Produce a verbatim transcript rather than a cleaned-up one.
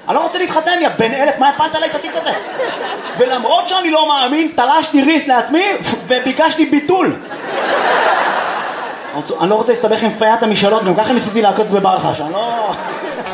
אני לא רוצה להתחתן, יא בן אלף, מה הפלת עליי את התיק הזה? ולמרות שאני לא מאמין, תלשתי ריס לעצמי וביקשתי ביטול. אני לא רוצה להסתבך עם פיית המשאלות, גם ככה ניסיתי לעקוץ בברחה, שאני לא...